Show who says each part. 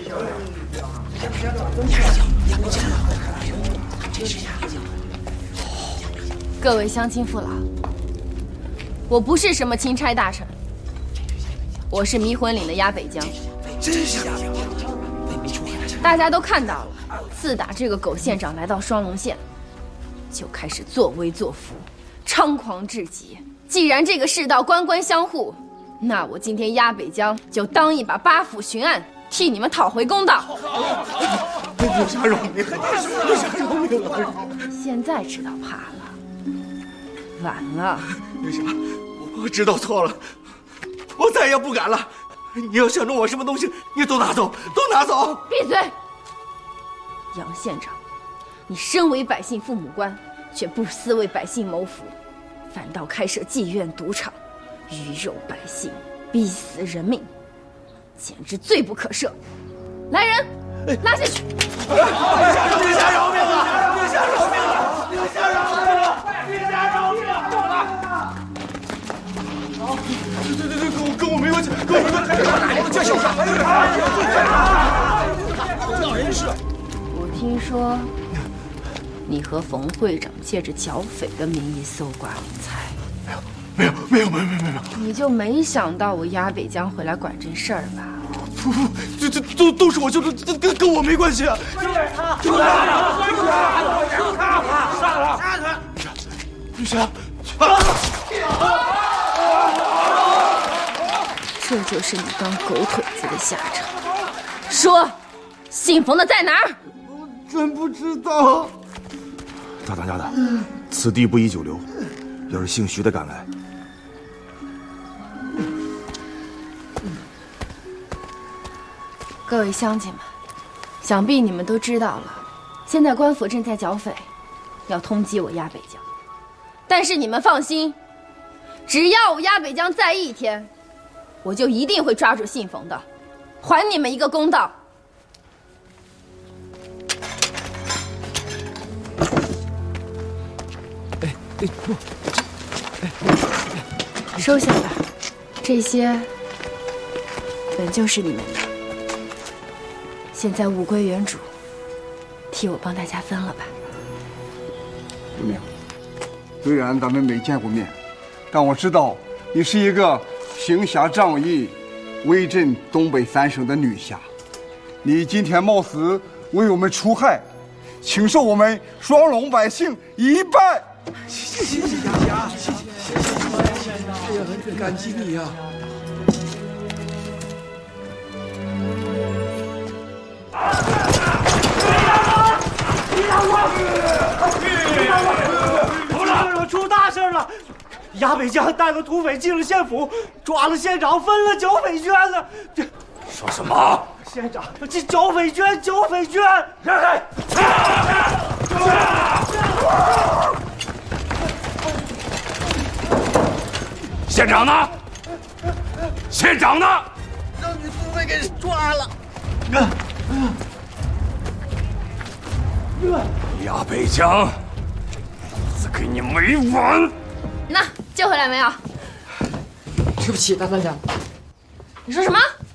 Speaker 1: 各位乡亲父老，我不是什么钦差大臣，我是迷魂岭的压北江。
Speaker 2: 真是假的？
Speaker 1: 大家都看到了，自打这个狗县长来到双龙县，就开始作威作福，猖狂至极。既然这个世道官官相护，那我今天压北江就当一把八府巡案，替你们讨回公道。
Speaker 2: 有啥饶命？有啥饶命了？
Speaker 1: 现在知道怕了。晚了，
Speaker 2: 为啥？我知道错了，我再也不敢了。你要想着我什么东西，你都拿走，都拿走！
Speaker 1: 闭嘴！杨县长，你身为百姓父母官，却不思为百姓谋福，反倒开设妓院赌场，鱼肉百姓，逼死人民，简直罪不可赦！来人，拉下去！
Speaker 2: 陛下饶命啊！陛下饶命啊！陛下饶命啊！陛下饶命啊！对，跟我没关系，跟我没关系。这小子，叫人事。
Speaker 1: 我听说，你和冯会长借着剿匪的名义搜刮民财。
Speaker 2: 没有。
Speaker 1: 你就没想到我压北江会来管这事儿吧？
Speaker 2: 不，这都是我舅舅，跟我没关系啊！就是他，就是他，杀他！陛下，
Speaker 1: 这就是你当狗腿子的下场。说，姓冯的在哪儿？
Speaker 2: 我真不知道。
Speaker 3: 大当家的，此地不宜久留，要是姓徐的赶来，
Speaker 1: 各位乡亲们，想必你们都知道了，现在官府正在剿匪，要通缉我压北江。但是你们放心，只要我压北江在一天，我就一定会抓住姓冯的，还你们一个公道。收下吧，这些本就是你们的。现在物归原主，替我帮大家分了吧。
Speaker 4: 姑娘，虽然咱们没见过面，但我知道你是一个行侠仗义、威震东北3省的女侠。你今天冒死为我们除害，请受我们双龙百姓一拜。
Speaker 2: 谢谢杨家，谢谢，这也很感激你呀。
Speaker 5: 出大事了！压北江带了土匪进了县府，抓了县长，分了剿匪捐了。这
Speaker 3: 说什么？
Speaker 5: 县长，这剿匪捐，剿匪捐！
Speaker 3: 让开！县长呢？县长呢？
Speaker 2: 让你土匪给抓了。
Speaker 3: 压北江，这次给你没完！
Speaker 1: 那救回来没有？
Speaker 6: 对不起，大当家。
Speaker 1: 你说什么？